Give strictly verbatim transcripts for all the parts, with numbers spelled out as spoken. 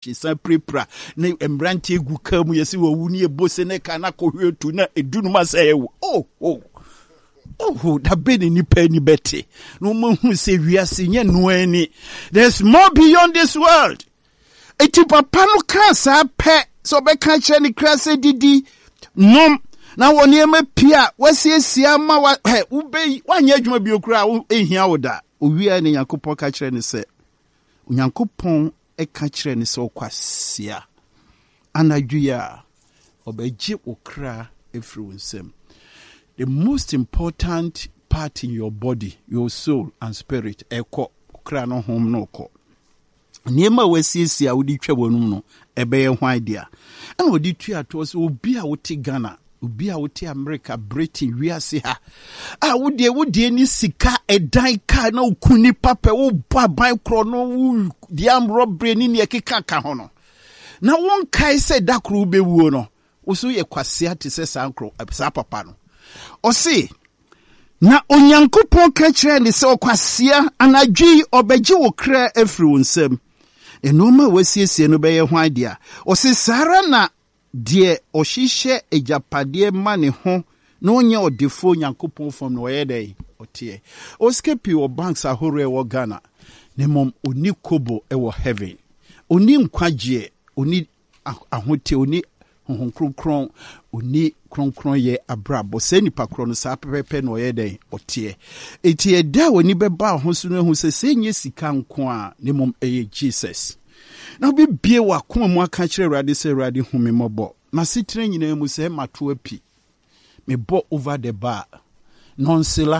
chisa prepra ne embrante egu kam yesi wo wu ne ebose ne kana kohwetu na edunu ma say ewu oh oh oh that be ni nipa ni bete no mo hu say wiase nye no ani there's more beyond this world eti papa no ka sa pe so be ka kire ni krase didi nom na woni ema pia wasiesia ma wa he ube wanye adwuma bi okura ehia woda owia ne Yakobon ka kire ni se Onyankopon e ka kire ni se okwasia anadwia obeji okra efri wonsem. The most important part in your body, your soul and spirit, eko okra no hom no ko niema wasiesia wodi twa wonum no ebeye hwan dia ana wodi tua to so obi a wote Ghana obi a wote America Britain wiase ha ah wodi wodi ni sika edan ka na okuni papa wo ba ban kro no diam robbery ni ne ekeka ka ho no na won kai se dakro bewuo no wo so ye kwase ate se sankro sa papa no o se na Onyankopon ka kire ni se okwasea anadwi obeji wo kra afri wonsem enoma wasiesie no beye hwan dia o se sara na die ohihye ejapade ma ne ho na onye odefo Onyankopon fom no yedey otie o skepi o banks ahore e wo Ghana ne mom oni kobo e wo heaven oni nkwaje oni ahote oni honhon kronkron oni kronkron ye abrabo se nipa kro no sa pepepe no yedey otie etie da oni beba ho so no hu se senye sika nko a ne mom eye Jesus na bi bie wa koma mu aka kire Awurade se Awurade hu me mobo na sitre nyina mu se mato api me bo over the bar nonsela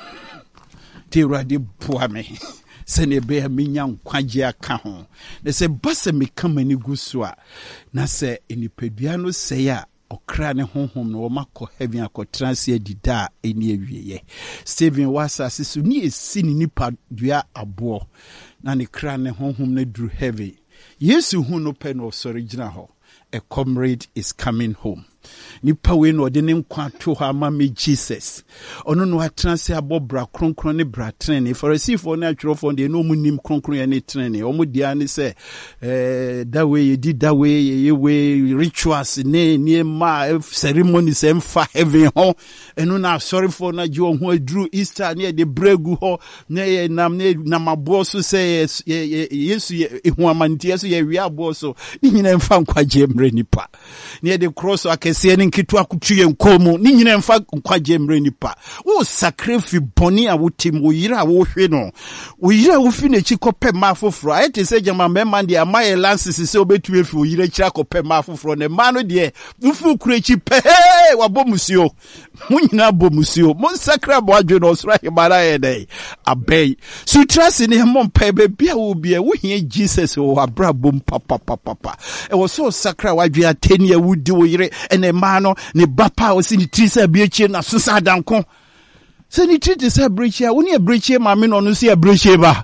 te Awurade boa me se ne be me nya nkwaje aka ho na se base me kama ni gusua na se enipadua no se ya okra ne honhom no makọ heaven akọtranse dida eni awieye Stephen wasa sisu ni esi ni nipa dua abo na ne kra ne honhom na duru heaven Yesu hu no pe no sori gina ho a comrade is coming home nipa we no de ne nkwa to ha ma me Jesus ono no atranse abobra kronkron ne bra trene Pharisee na atwerofo de no munim kronkron ya ne trene omo dia ne se eh that way di that way ye we rituals ne ne ma ceremony se mfa heaven ho eno na sorry for na ji ho adru Easter ne de bregu ho ne nam ne namabo so se Yesu ehu amantie so ye wi abo so ni nyina mfa nkwaje mre nipa ne de cross akese ni nkitu akutuye nkomu ni nyina mfa nkwaje mre nipa wo sacrifice boni a wotim wo yira wo hwe no wo yira wo fi na chi kope ma foforo ayete se jama mema de amaye lances se obetu efi wo yira kira kope ma foforo ne ma no de ufu kure chi pe wa bomusio mu nyina bomusio mo sakra bo adwe no sra himara ye dai abey sutrasi ne mo pe be bia wo bia wo hie Jesus wo abra bom papa papa e wo so sakra wadwe ateni a wudi wo yire ene ma no ne bapa o si ni trisa biechie na susa danko se ni trisa biechie wo ne biechie ma me no no si biechie ba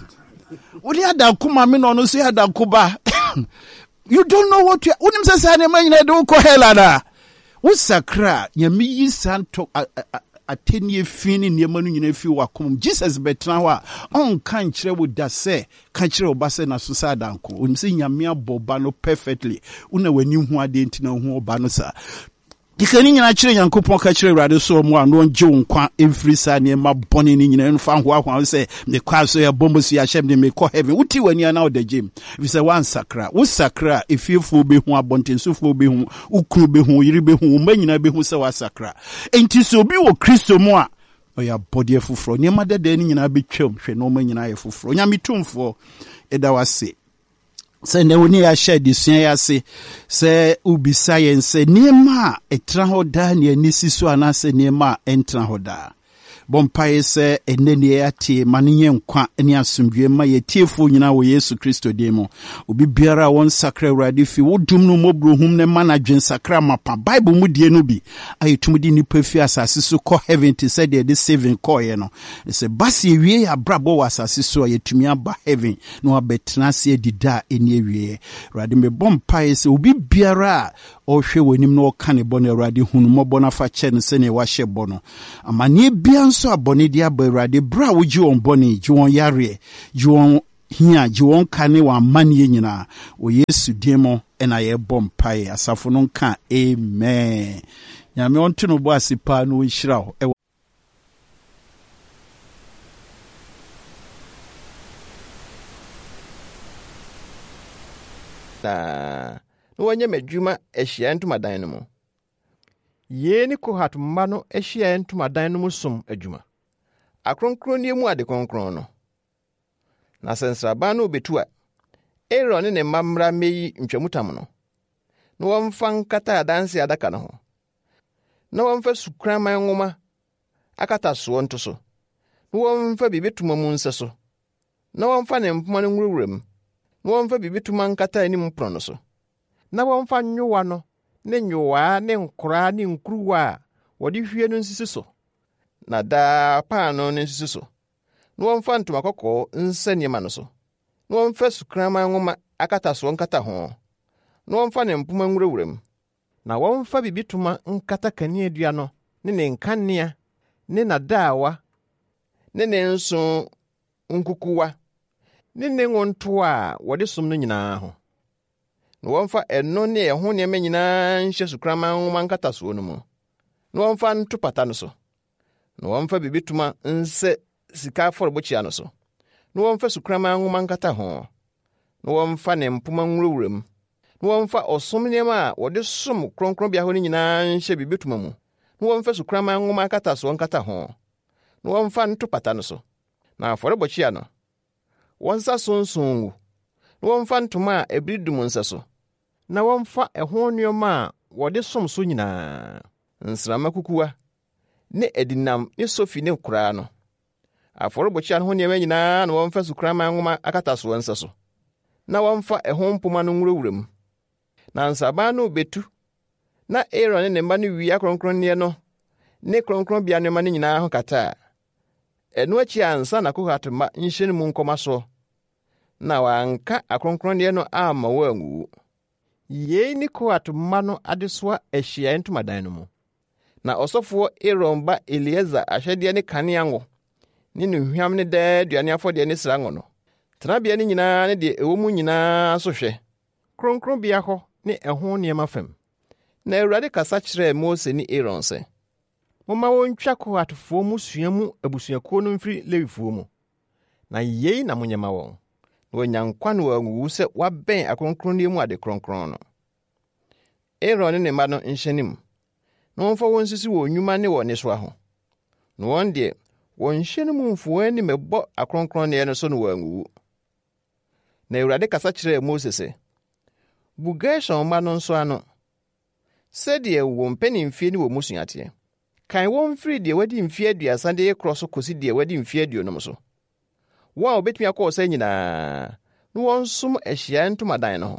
wo ne adanko ma me no no si adanko ba you don't know what you unim se sa ne ma nyina de ko helada wo sakra nyame yi santo ateni fini ne manu nyina fi wakom Jesus betra ho a on kan kire wo da se kan kire wo ba se na susa danko unim se nyame aboba no perfectly una wani hu ade ntina hu oba no sa dikani nyina kire Yankopon ka kire Awurade so mu ano nje nkwa every sa ne ma boni ni nyina nfa ho ahwa se me kwa so ya bombo so ya hyem de me ko heaven uti wani ana o da gym if say one sakra wo sakra efiefu be hu abontensufu be hu ukru be hu yiri be hu manyina be hu se wa sakra enti so bi wo Kristo mu a oya body afufro ne ma dada ni nyina be twam hwe no manyina afufro nyame tumfo eda wase se ne woni ya share disuan ya se se ubi science niema etra ho da ne anisi so anase niema entra ho da bompae se enene ya tie manenye nkwa ene asomdwe ma ye tiefo nyina wo Yesu Kristo demo obi biara won sakra Awurade fi wodum no mobrohum ne manadwen sakra mapa Bible mu die no bi ayetumdi nipa fi asase so ko heaven to say the seven ko ye no se basi ewie ya brabo wasase so yetumi aba heaven no abetena se dida eni ewie Awurade me bompae se obi biara o hwe wonim no ka ne bone Awurade hunu mobo na fa che ne se ne wa hye bono amane bia so abone dia ba Awurade bra wo ji on bone ji on yare ji on hia gye wɔn ka ne wɔn amanneɛ nyinaa wɔ Yesu din mu ɛna yɛbɔ mpaeɛ. Asafo no nka amen. Nyame ɔnto no bɔ ase paa no ɔnhyira wo. na wɔnyɛ madwuma ahyia ntomadan no mu. Yei ne Kohat mma no ahyia ntomadan no mu som adwuma. Akronkronnie mu ade kronkron no. Na sɛ nsraban no obetu a, Aaron ne ne mma mmra meyi ntwamutam no. Na wɔmfa nkata adanse adaka no ho. Na wɔmfa sukraman nwoma akata soɔ nto so. Na wɔmfa bibituma mu nse so. Na wɔmfa ne mpoma no nwurawura mu. Na wɔmfa bibituma nkata anim mpono no so. Na wɔmfa nyowa no ne nyowa ne nkora ne nkuruwa a wɔde hwie no nsisi so. Na daa paano no nsisi so. Na wɔmfa ntoma kɔkɔɔ nsa nneɛma no so. Na wɔmfa sukraman nwoma akata soɔ nkata ho. Na wɔmfa ne mpoma nwurawura mu. Na wɔmfa bibituma nkata kaneadua no ne ne nkanea ne nadaawa ne ne nso nkukuwa ne ne ngonto a wɔde som no nyinaa ho. Na wɔmfa ɛno ne ɛho nneɛma nyinaa nhyɛ sukraman nwoma nkata soɔ no mu. Na wɔmfa nto pata no so. Na wɔmfa bibituma nse sika afɔrebɔkyia no so. Na wɔmfa sukraman nwoma nkata ho. Na wɔmfa ne mpoma nwurawura mu. Na wɔmfa ɔsom nneɛma a wɔde som kronkronbea hɔ no nyinaa nhyɛ bibituma mu. Na wɔmfa sukraman nwoma akata soɔ nkata ho. Na wɔmfa nto pata no so. Na afɔrebɔkyia no, wɔnsa sonson ngu. Na wɔmfa ntoma a ebiri dum nsa so. Na wɔmfa ɛho nneɛma a wɔde som so nyinaa. Nsrama kukuwa ne adinam ne sofi ne koraa no. Afɔrebɔkyia no ho nneɛma nyinaa na wɔmfa sukraman nwoma akata soɔ nsa so. Na wɔmfa ɛho mpoma no nwurawura mu. Na nsaban no betu. Na Aaron ne ne mma no wi akronkronneɛ no ne kronkronbea nneɛma no nyinaa ho kata. Ɛno akyi ansa na Kohat mma nhyɛ no mu nkɔma so. Na wanka akronkronneɛ no amma wangu. Yei ne Kohat mma no adesoa ahyia ntomadan no mu. Na ɔsɔfoɔ Aaron ba Eliezer ahyɛdeɛ ne kanea ngo ne nuhwam ne daa aduane afɔdeɛ ne sra ngo no. Tenabea no nyinaa ne deɛ ɛwɔ mu nyinaa so hwɛ. Kronkronbea hɔ ne ɛho nneɛma fam. Na Awurade kasa kyerɛɛ Mose ne Aaron sɛ, momma wɔntwa Kohatfoɔ mu sua mu abusuakuo no mfiri Lewifoɔ mu. Na yei na monyɛma wɔn. Na wɔanya nkwa no wɔanwuwu sɛ wɔabɛn akronkronneɛ mu ade kronkron no. Aaron ne ne mma no nhyɛnim. Na wɔmfa wɔn nsisi wɔ nnwuma ne wɔ nesoa ho. Na wɔn deɛ, wɔnhyɛ no mu mfuwa ne mɛbɔ akronkronneɛ no so no wɔanwuwu. Na Awurade kasa kyerɛɛ Mose sɛ, bu Gershon mma no nso ano, sɛdeɛ wɔn mpanimfie ne wɔ mu suateɛ. Kan wɔn mfiri deɛ wadi mfie aduasa de korɔ so kosi deɛ wadi mfie aduonum so. Wɔn a wɔbɛtumi akɔ ɔsa nyinaa, na wɔnsom ahyiae ntomadan no ho.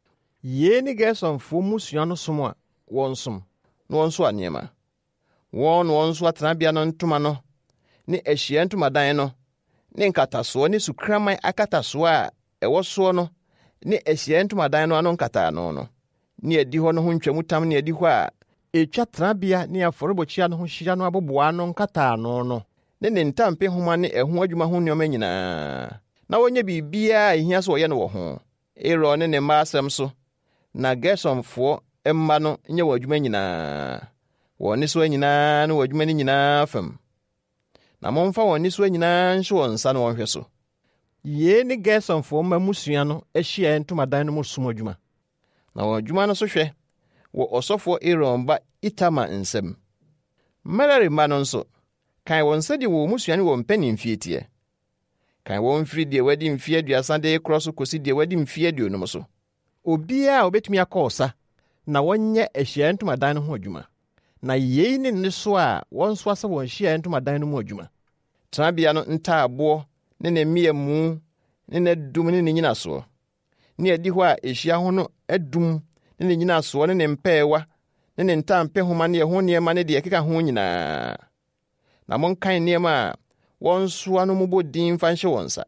Yei ne Gersonfoɔ musua no som a wɔnsom, na wɔnso nneɛma. Wɔn na wɔnso atenabea no ntoma no, ne ahyiae ntomadan no, ne nkatasoɔ ne sukraman akatasoɔ a ɛwɔ soɔ no, ne ahyiae ntomadan no ano nkataano no, ne adi hɔ no ho ntwamutam ne adi hɔ a etwa tenabea ne afɔrebɔkyia no ho hyia no aboboa no nkataano no, ne ne ntampe homa ne ɛho adwuma ho nneɛma nyinaa. Na wɔnyɛ biribiara a ehia sɛ wɔyɛ no wɔ ho. Aaron ne ne mma asɛm so, na Gersonfoɔ mma no nyɛ wɔ adwuma nyinaa. Wɔn nisoa nyinaa ne wɔ adwuma no nyinaa fam. Na momfa wɔn nisoa nyinaa nhyɛ wɔn nsa na wɔnhwɛ so. Yei ne Gersonfoɔ mma musua no ahyia ntomadan no mu som adwuma. Na wɔn adwuma no so hwɛ wɔ ɔsɔfoɔ Aaron ba Itamar nsam. Merari mma no nso, kan wɔn sɛdeɛ wɔ musua ne wɔ mpanimfie teɛ. Kan wɔn mfiri deɛ wadi mfie aduasa de korɔ so kosi deɛ wadi mfie aduonum so. Obiara a obetumi akɔ ɔsa na wɔnyɛ ahyiae ntomadan no ho adwuma. Na yei ne ne so a wɔn nso asɛ wɔn ahyiae ntomadan no mu adwuma. Tenabea no ntaaboɔ ne ne mmeamu ne ne dum ne ne nyinasoɔ. Ne adi hɔ a ehyia ho no adum ne ne nyinasoɔ ne ne mpɛɛwa ne ne ntampe homa ne ɛho nneɛma ne deɛ ɛkeka ho nyinaa. Na monkan nneɛma a wɔn soa no mubɔ din fa nhyɛ wɔn nsa.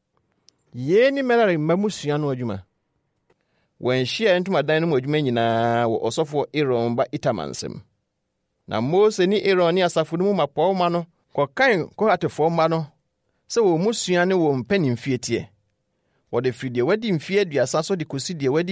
Yei ne Merari mma musua no adwuma. Wɔn hyia ntomadan no mu adwuma nyinaa wɔ ɔsɔfoɔ Aaron ba Itamar nsam. Na Mose ne Aaron ne asafo no mu mapɔwma no kɔkan Kohatfoɔ mma no sɛ wɔn musua ne wɔn mpanimfie teɛ. wɔde firi deɛ wadi mfeɛ aduasa so de kɔsi deɛ wadi